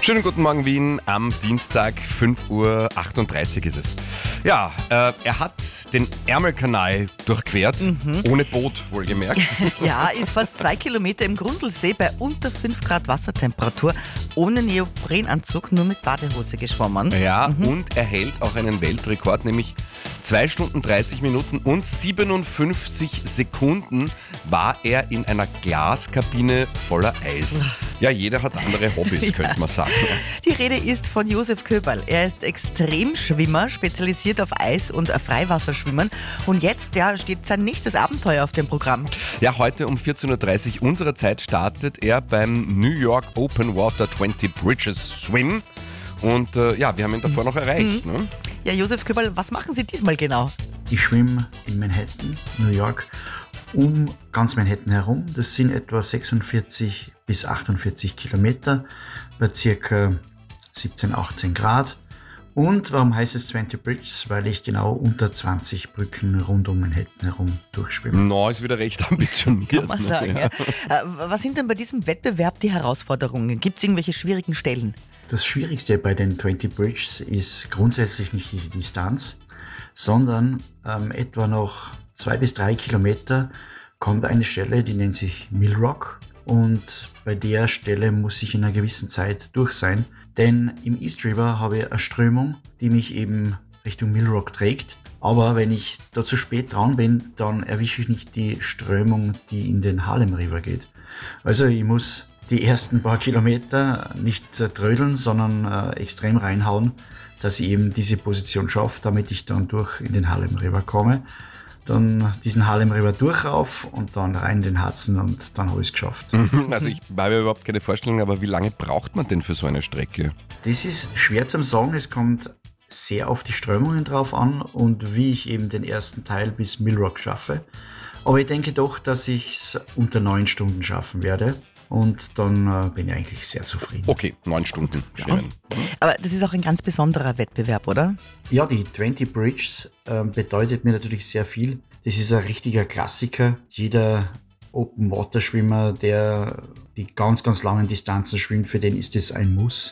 Schönen guten Morgen Wien, am Dienstag 5:38 Uhr ist es. Ja, er hat den Ärmelkanal durchquert, ohne Boot wohlgemerkt. Ja, ist fast 2 Kilometer im Grundlsee bei unter 5 Grad Wassertemperatur, ohne Neoprenanzug, nur mit Badehose geschwommen. Ja, und er hält auch einen Weltrekord, nämlich 2 Stunden 30 Minuten und 57 Sekunden war er in einer Glaskabine voller Eis. Ja, jeder hat andere Hobbys, könnte man sagen. Die Rede ist von Josef Köberl. Er ist Extremschwimmer, spezialisiert auf Eis- und Freiwasserschwimmen. Und jetzt steht sein nächstes Abenteuer auf dem Programm. Ja, heute um 14:30 Uhr unserer Zeit startet er beim New York Open Water 20 Bridges Swim. Und wir haben ihn davor noch erreicht. Ne? Ja, Josef Köberl, was machen Sie diesmal genau? Ich schwimme in Manhattan, New York, um ganz Manhattan herum. Das sind etwa 46 bis 48 Kilometer bei circa 17, 18 Grad. Und warum heißt es 20 Bridges? Weil ich genau unter 20 Brücken rund um Manhattan herum durchschwimme. No, ist wieder recht ambitioniert. Kann man sagen, ja. Was sind denn bei diesem Wettbewerb die Herausforderungen? Gibt es irgendwelche schwierigen Stellen? Das Schwierigste bei den 20 Bridges ist grundsätzlich nicht die Distanz, sondern etwa noch 2 bis 3 Kilometer kommt eine Stelle, die nennt sich Mill Rock. Und bei der Stelle muss ich in einer gewissen Zeit durch sein, denn im East River habe ich eine Strömung, die mich eben Richtung Mill Rock trägt. Aber wenn ich da zu spät dran bin, dann erwische ich nicht die Strömung, die in den Harlem River geht. Also ich muss die ersten paar Kilometer nicht trödeln, sondern extrem reinhauen, dass ich eben diese Position schaffe, damit ich dann durch in den Harlem River komme. Dann diesen Harlem River durchrauf und dann rein in den Hudson und dann habe ich es geschafft. Also ich habe ja überhaupt keine Vorstellung, aber wie lange braucht man denn für so eine Strecke? Das ist schwer zum sagen, es kommt sehr auf die Strömungen drauf an und wie ich eben den ersten Teil bis Mill Rock schaffe. Aber ich denke doch, dass ich es unter 9 Stunden schaffen werde. Und dann bin ich eigentlich sehr zufrieden. Okay, 9 Stunden schwimmen. Aber das ist auch ein ganz besonderer Wettbewerb, oder? Ja, die 20 Bridges bedeutet mir natürlich sehr viel. Das ist ein richtiger Klassiker. Jeder Open-Water-Schwimmer, der die ganz, ganz langen Distanzen schwimmt, für den ist das ein Muss.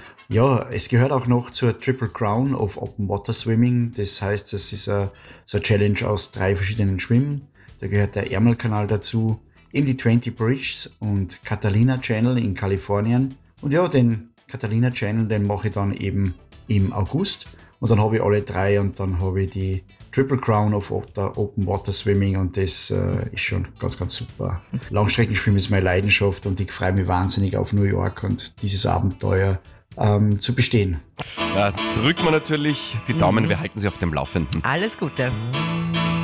Ja, es gehört auch noch zur Triple Crown of Open Water Swimming. Das heißt, es ist so eine Challenge aus 3 verschiedenen Schwimmen. Da gehört der Ärmelkanal dazu, eben die 20 Bridges und Catalina Channel in Kalifornien. Und ja, den Catalina Channel, den mache ich dann eben im August. Und dann habe ich alle 3 und dann habe ich die Triple Crown of Open Water Swimming und das ist schon ganz, ganz super. Langstreckenschwimmen ist meine Leidenschaft und ich freue mich wahnsinnig auf New York und dieses Abenteuer zu bestehen. Da drücken wir natürlich die Daumen, wir halten Sie auf dem Laufenden. Alles Gute.